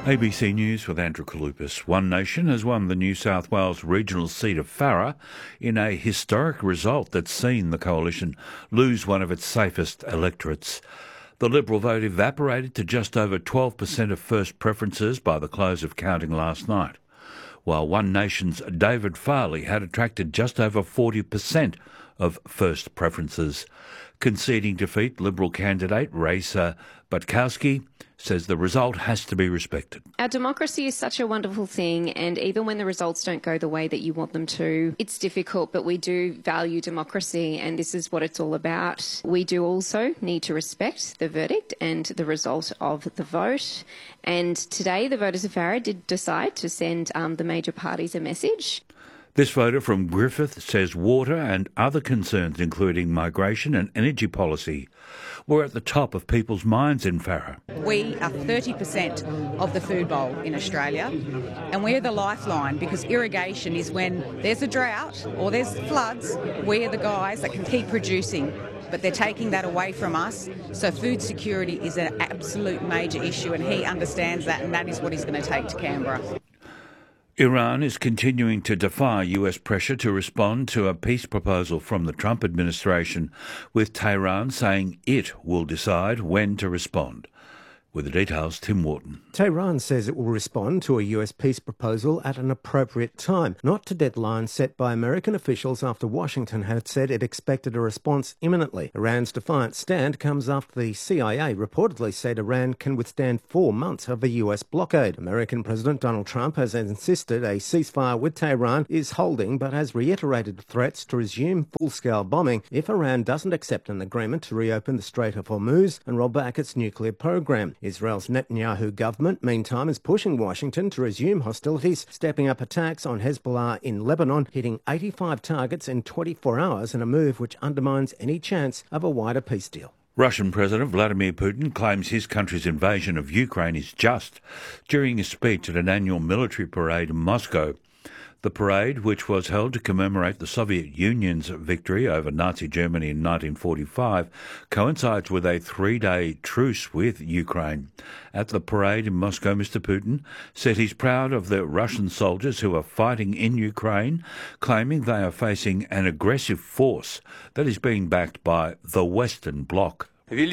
ABC News with Andrew Kalupis. One Nation has won the New South Wales regional seat of Farrer in a historic result that's seen the coalition lose one of its safest electorates. The Liberal vote evaporated to just over 12% of first preferences by the close of counting last night, while One Nation's David Farley had attracted just over 40% of first preferences. Conceding defeat, Liberal candidate Raisa Butkowski says the result has to be respected. Our democracy is such a wonderful thing, and even when the results don't go the way that you want them to, it's difficult, but we do value democracy, and this is what it's all about. We do also need to respect the verdict and the result of the vote, and today the voters of Farrer did decide to send the major parties a message. This voter from Griffith says water and other concerns, including migration and energy policy, were at the top of people's minds in Farrer. We are 30% of the food bowl in Australia, and we're the lifeline because irrigation is when there's a drought or there's floods, we're the guys that can keep producing. But they're taking that away from us. So food security is an absolute major issue, and he understands that, and that is what he's going to take to Canberra. Iran is continuing to defy US pressure to respond to a peace proposal from the Trump administration, with Tehran saying it will decide when to respond. With the details, Tim Wharton. Tehran says it will respond to a US peace proposal at an appropriate time, not to deadlines set by American officials after Washington had said it expected a response imminently. Iran's defiant stand comes after the CIA reportedly said Iran can withstand 4 months of a US blockade. American President Donald Trump has insisted a ceasefire with Tehran is holding, but has reiterated threats to resume full-scale bombing if Iran doesn't accept an agreement to reopen the Strait of Hormuz and roll back its nuclear program. Israel's Netanyahu government, meantime, is pushing Washington to resume hostilities, stepping up attacks on Hezbollah in Lebanon, hitting 85 targets in 24 hours in a move which undermines any chance of a wider peace deal. Russian President Vladimir Putin claims his country's invasion of Ukraine is just during a speech at an annual military parade in Moscow. The parade, which was held to commemorate the Soviet Union's victory over Nazi Germany in 1945, coincides with a 3-day truce with Ukraine. At the parade in Moscow, Mr. Putin said he's proud of the Russian soldiers who are fighting in Ukraine, claiming they are facing an aggressive force that is being backed by the Western Bloc.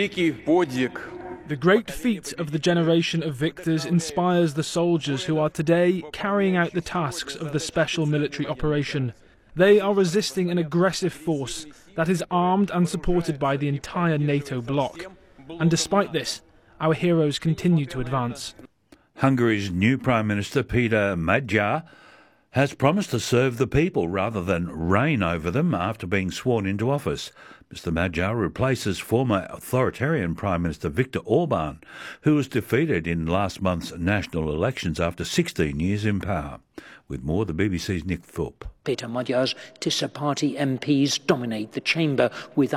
The great feat of the generation of victors inspires the soldiers who are today carrying out the tasks of the special military operation. They are resisting an aggressive force that is armed and supported by the entire NATO bloc. And despite this, our heroes continue to advance. Hungary's new Prime Minister, Peter Magyar, has promised to serve the people rather than reign over them after being sworn into office. Mr. Magyar replaces former authoritarian Prime Minister Viktor Orban, who was defeated in last month's national elections after 16 years in power. With more, the BBC's Nick Thorpe. Peter Magyar's Tisza Party MPs dominate the chamber with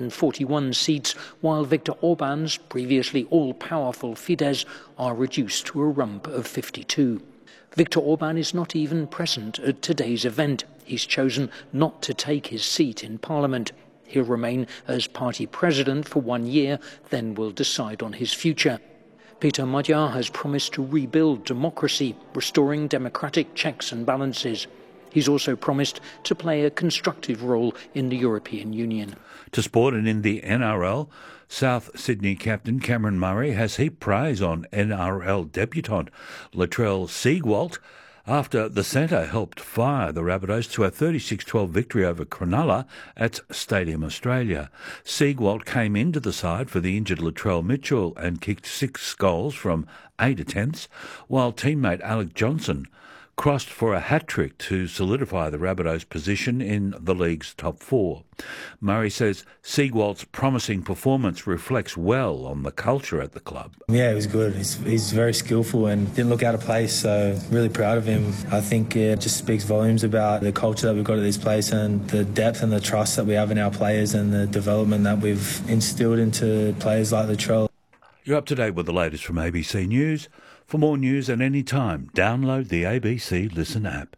141 seats, while Viktor Orban's previously all-powerful Fidesz are reduced to a rump of 52. Viktor Orban is not even present at today's event. He's chosen not to take his seat in Parliament. He'll remain as party president for 1 year, then will decide on his future. Peter Magyar has promised to rebuild democracy, restoring democratic checks and balances. He's also promised to play a constructive role in the European Union. To sport, and in the NRL, South Sydney captain Cameron Murray has heaped praise on NRL debutant Latrell Siegwalt after the centre helped fire the Rabbitohs to a 36-12 victory over Cronulla at Stadium Australia. Siegwalt came into the side for the injured Latrell Mitchell and kicked 6 goals from 8 attempts, while teammate Alec Johnson crossed for a hat-trick to solidify the Rabbitohs' position in the league's top 4. Murray says Siegwalt's promising performance reflects well on the culture at the club. Yeah, he was good. He's very skillful and didn't look out of place, so really proud of him. I think it just speaks volumes about the culture that we've got at this place and the depth and the trust that we have in our players and the development that we've instilled into players like Latrell. You're up to date with the latest from ABC News. For more news at any time, download the ABC Listen app.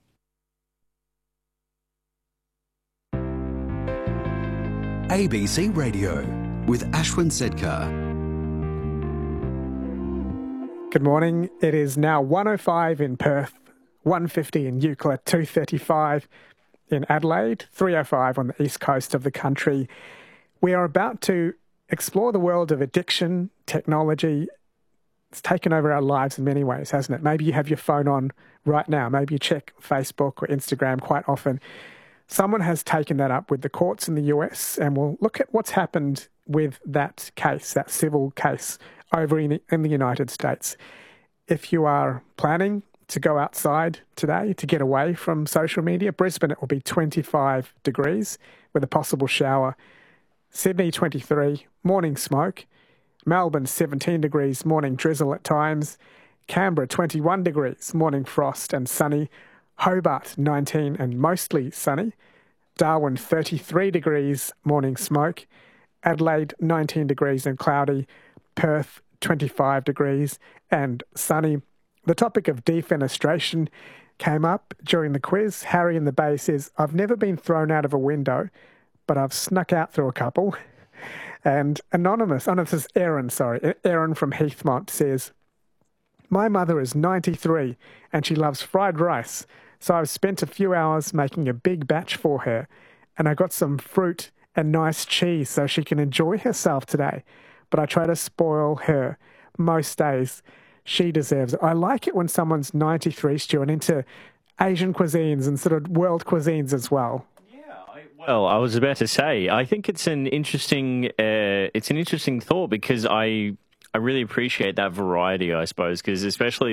ABC Radio with Ashwin Sedkar. Good morning. It is now 1:05 in Perth, 1:50 in Euclid, 2:35 in Adelaide, 3:05 on the east coast of the country. We are about to explore the world of addiction, technology. It's taken over our lives in many ways, hasn't it? Maybe you have your phone on right now. Maybe you check Facebook or Instagram quite often. Someone has taken that up with the courts in the US, and we'll look at what's happened with that case, that civil case over in the United States. If you are planning to go outside today to get away from social media, Brisbane, it will be 25 degrees with a possible shower. Sydney, 23, morning smoke. Melbourne, 17 degrees, morning drizzle at times. Canberra, 21 degrees, morning frost and sunny. Hobart, 19 and mostly sunny. Darwin, 33 degrees, morning smoke. Adelaide, 19 degrees and cloudy. Perth, 25 degrees and sunny. The topic of defenestration came up during the quiz. Harry in the Bay says, I've never been thrown out of a window, but I've snuck out through a couple. And Anonymous is Erin from Heathmont says, my mother is 93 and she loves fried rice. So I've spent a few hours making a big batch for her, and I got some fruit and nice cheese so she can enjoy herself today. But I try to spoil her most days. She deserves it. I like it when someone's 93, Stu, and into Asian cuisines and sort of world cuisines as well. Well, I was about to say, I think it's an interesting thought, because I really appreciate that variety, I suppose, because especially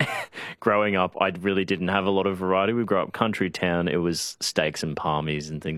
growing up, I really didn't have a lot of variety. We grew up country town. It was steaks and palmies and things